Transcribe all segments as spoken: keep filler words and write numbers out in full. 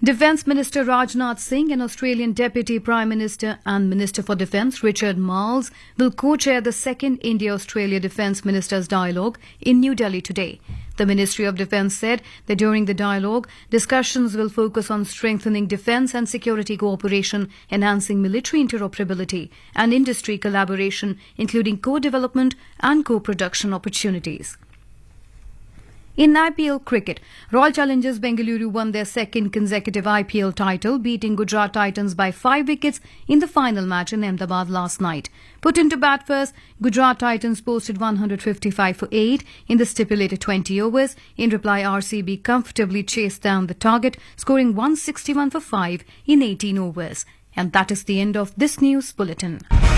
Defence Minister Rajnath Singh and Australian Deputy Prime Minister and Minister for Defence Richard Marles will co-chair the second India-Australia Defence Ministers Dialogue in New Delhi today. The Ministry of Defence said that during the dialogue, discussions will focus on strengthening defence and security cooperation, enhancing military interoperability and industry collaboration, including co-development and co-production opportunities. In I P L cricket, Royal Challengers Bengaluru won their second consecutive I P L title, beating Gujarat Titans by five wickets in the final match in Ahmedabad last night. Put into bat first, Gujarat Titans posted one hundred fifty-five for eight in the stipulated twenty overs. In reply, R C B comfortably chased down the target, scoring one hundred sixty-one for five in eighteen overs. And that is the end of this news bulletin.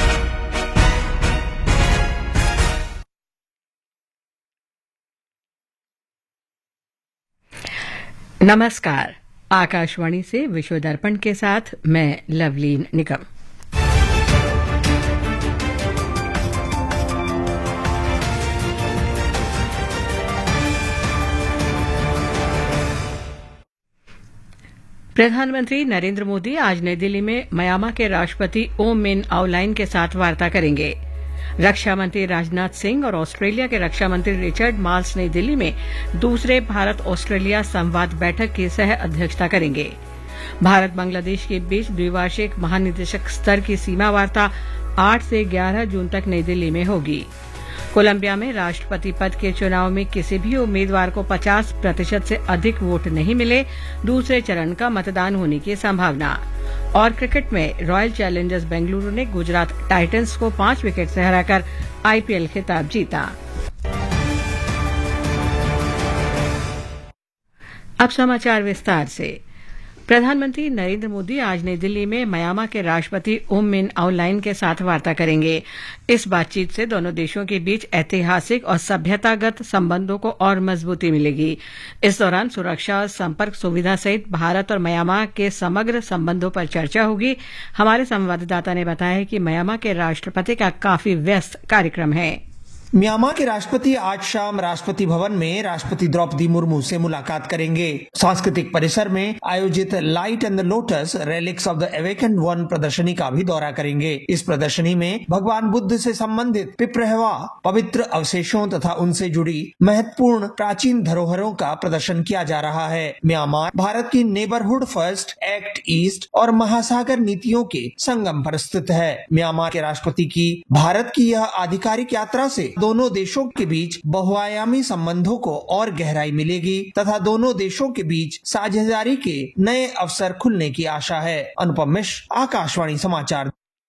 नमस्कार। आकाशवाणी से विश्व दर्पण के साथ मैं लवलीन निगम। प्रधानमंत्री नरेंद्र मोदी आज नई दिल्ली में म्यांमार के राष्ट्रपति ओ मिन आउलाइन के साथ वार्ता करेंगे। रक्षा मंत्री राजनाथ सिंह और ऑस्ट्रेलिया के रक्षा मंत्री रिचर्ड मार्ल्स नई दिल्ली में दूसरे भारत ऑस्ट्रेलिया संवाद बैठक की सह अध्यक्षता करेंगे। भारत बांग्लादेश के बीच द्विवार्षिक महानिदेशक स्तर की सीमा वार्ता आठ से ग्यारह जून तक नई दिल्ली में होगी। कोलंबिया में राष्ट्रपति पद के चुनाव में किसी भी उम्मीदवार को पचास प्रतिशत से अधिक वोट नहीं मिले, दूसरे चरण का मतदान होने की संभावना। और क्रिकेट में रॉयल चैलेंजर्स बेंगलुरु ने गुजरात टाइटंस को पांच विकेट से हराकर आई पी एल खिताब जीता। अब समाचार विस्तार से। प्रधानमंत्री नरेंद्र मोदी आज नई दिल्ली में म्यांमार के राष्ट्रपति ओ मिन आउलाइन के साथ वार्ता करेंगे। इस बातचीत से दोनों देशों के बीच ऐतिहासिक और सभ्यतागत संबंधों को और मजबूती मिलेगी। इस दौरान सुरक्षा और संपर्क सुविधा सहित भारत और म्यांमार के समग्र संबंधों पर चर्चा होगी। हमारे संवाददाता ने बताया है कि म्यांमार के राष्ट्रपति का काफी व्यस्त कार्यक्रम है। म्यांमार के राष्ट्रपति आज शाम राष्ट्रपति भवन में राष्ट्रपति द्रौपदी मुर्मू से मुलाकात करेंगे। सांस्कृतिक परिसर में आयोजित light and the lotus relics of the awakened one प्रदर्शनी का भी दौरा करेंगे। इस प्रदर्शनी में भगवान बुद्ध से संबंधित पिपरहवा पवित्र अवशेषों तथा उनसे जुड़ी महत्वपूर्ण प्राचीन धरोहरों का प्रदर्शन किया जा रहा है। म्यांमार भारत की नेबरहुड फर्स्ट, एक्ट ईस्ट और महासागर नीतियों के संगम पर स्थित है। म्यांमार के राष्ट्रपति की भारत की यह आधिकारिक यात्रा से दोनों देशों के बीच बहुआयामी संबंधों को और गहराई मिलेगी तथा दोनों देशों के बीच साझेदारी के नए अवसर खुलने की आशा है। अनुपम मिश्र, आकाशवाणी समाचार।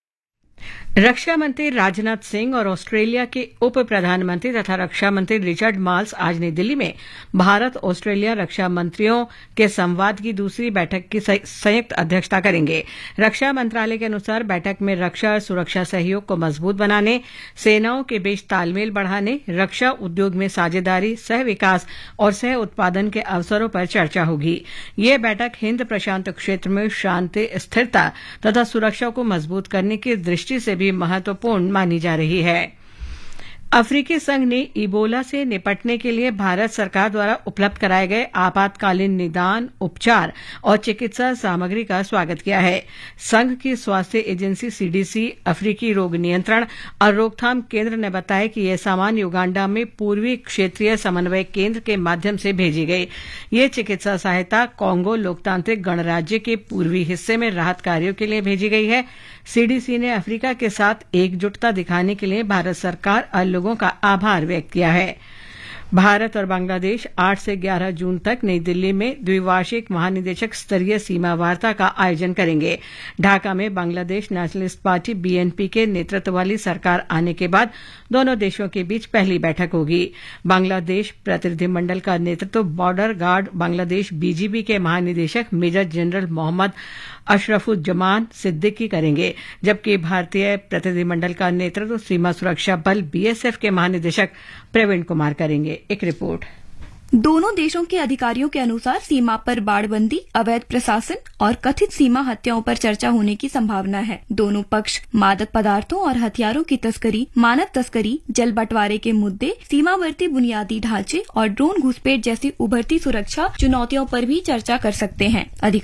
रक्षा मंत्री राजनाथ सिंह और ऑस्ट्रेलिया के उप प्रधानमंत्री तथा रक्षा मंत्री रिचर्ड मार्ल्स आज नई दिल्ली में भारत ऑस्ट्रेलिया रक्षा मंत्रियों के संवाद की दूसरी बैठक की संयुक्त अध्यक्षता करेंगे। रक्षा मंत्रालय के अनुसार बैठक में रक्षा और सुरक्षा सहयोग को मजबूत बनाने, सेनाओं के बीच तालमेल बढ़ाने, रक्षा उद्योग में साझेदारी, सह विकास और सह उत्पादन के अवसरों पर चर्चा होगी। ये बैठक हिंद प्रशांत क्षेत्र में शांति, स्थिरता तथा सुरक्षा को मजबूत करने की दृष्टि से भी महत्वपूर्ण मानी जा रही है। अफ्रीकी संघ ने इबोला से निपटने के लिए भारत सरकार द्वारा उपलब्ध कराए गए आपातकालीन निदान, उपचार और चिकित्सा सामग्री का स्वागत किया है। संघ की स्वास्थ्य एजेंसी सी डी सी, अफ्रीकी रोग नियंत्रण और रोकथाम केंद्र ने बताया कि यह सामान युगांडा में पूर्वी क्षेत्रीय समन्वय केंद्र के माध्यम से भेजी गई। ये चिकित्सा सहायता कोंगो लोकतांत्रिक गणराज्य के पूर्वी हिस्से में राहत कार्यों के लिए भेजी गई है। सी डी सी ने अफ्रीका के साथ एकजुटता दिखाने के लिए भारत सरकार और लोगों का आभार व्यक्त किया है। भारत और बांग्लादेश आठ से ग्यारह जून तक नई दिल्ली में द्विवार्षिक महानिदेशक स्तरीय सीमा वार्ता का आयोजन करेंगे। ढाका में Bangladesh nationalist party B N P के नेतृत्व वाली सरकार आने के बाद दोनों देशों के बीच पहली बैठक होगी। बांग्लादेश प्रतिनिधिमंडल का नेतृत्व border guard Bangladesh B G B के महानिदेशक मेजर जनरल मोहम्मद अशरफुज्जमान सिद्दीकी करेंगे, जबकि भारतीय प्रतिनिधिमंडल का नेतृत्व सीमा सुरक्षा बल बी एस एफ के महानिदेशक प्रवीण कुमार करेंगे। एक रिपोर्ट। दोनों देशों के अधिकारियों के अनुसार सीमा पर बाड़बंदी, अवैध प्रशासन और कथित सीमा हत्याओं पर चर्चा होने की संभावना है। दोनों पक्ष मादक पदार्थों और हथियारों की तस्करी, मानव तस्करी, जल बंटवारे के मुद्दे, सीमावर्ती बुनियादी ढांचे और ड्रोन घुसपैठ जैसी उभरती सुरक्षा चुनौतियों पर भी चर्चा कर सकते हैं।